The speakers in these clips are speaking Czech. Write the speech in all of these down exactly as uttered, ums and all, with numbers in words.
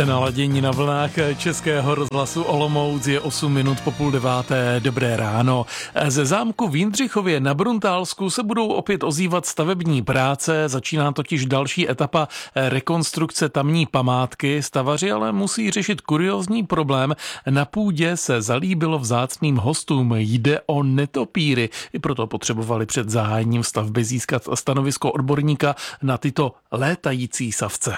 Jste naladěni na vlnách Českého rozhlasu Olomouc, je osm minut po půl deváté. Dobré ráno. Ze zámku v Jindřichově na Bruntálsku se budou opět ozývat stavební práce, začíná totiž další etapa rekonstrukce tamní památky. Stavaři ale musí řešit kuriózní problém. Na půdě se zalíbilo vzácným hostům. Jde o netopíry. I proto potřebovali před zahájením stavby získat stanovisko odborníka na tyto létající savce.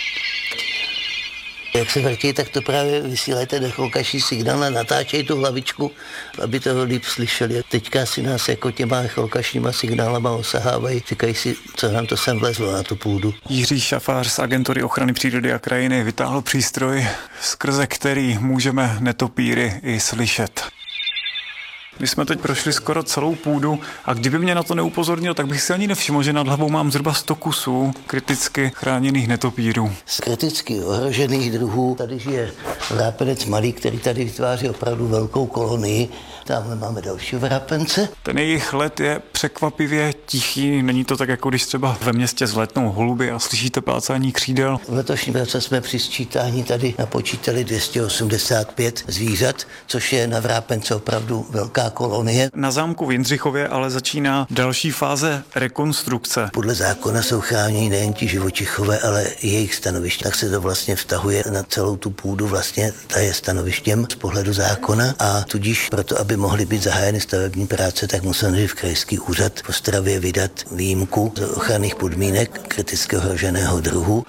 Jak se vrtějí, tak to právě vysílejte decholkaší signál a natáčej tu hlavičku, aby toho líp slyšeli. Teďka si nás jako těma decholkašníma signálama osahávají, říkají si, co nám to sem vlezlo na tu půdu. Jiří Šafář z Agentury ochrany přírody a krajiny vytáhl přístroj, skrze který můžeme netopíry i slyšet. My jsme teď prošli skoro celou půdu a kdyby mě na to neupozornil, tak bych si ani nevšiml, že nad hlavou mám zhruba sto kusů kriticky chráněných netopírů. Z kriticky ohrožených druhů tady žije vrápenec malý, který tady vytváří opravdu velkou kolonii. Tamhle máme další vrápence. Ten jejich let je překvapivě tichý, není to tak, jako když třeba ve městě vzletnou holuby a slyšíte plácání křídel. V letošním roce jsme při sčítání tady napočítali dvě stě osmdesát pět zvířat, což je na vrápence opravdu velká kolonie. Na zámku v Jindřichově ale začíná další fáze rekonstrukce. Podle zákona jsou chráněni nejen ti živočichové, ale i jejich stanoviště. Tak se to vlastně vztahuje na celou tu půdu, vlastně ta je stanovištěm z pohledu zákona a tudíž proto, aby mohly být zahájeny stavební práce, tak musel než v krajský úřad v Ostravě vydat výjimku z ochranných podmínek kriticky ohroženého druhu.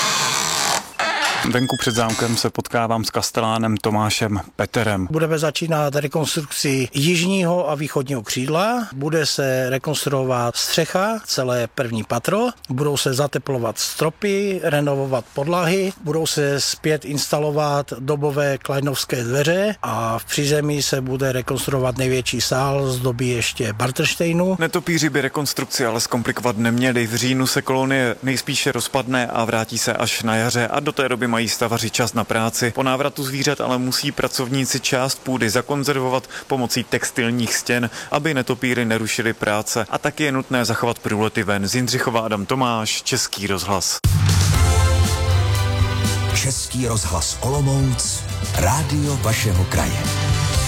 Venku před zámkem se potkávám s kastelánem Tomášem Peterem. Budeme začínat rekonstrukci jižního a východního křídla. Bude se rekonstruovat střecha, celé první patro. Budou se zateplovat stropy, renovovat podlahy. Budou se zpět instalovat dobové klajnovské dveře a v přízemí se bude rekonstruovat největší sál z doby ještě Bartersteinu. Netopíři by rekonstrukci ale zkomplikovat neměli. V říjnu se kolonie nejspíše rozpadne a vrátí se až na jaře a do té doby mají stavaři čas na práci. Po návratu zvířat ale musí pracovníci část půdy zakonzervovat pomocí textilních stěn, aby netopíry nerušily práce. A taky je nutné zachovat průlety ven. Z Jindřichova Adam Tomáš, Český rozhlas. Český rozhlas Olomouc, rádio vašeho kraje.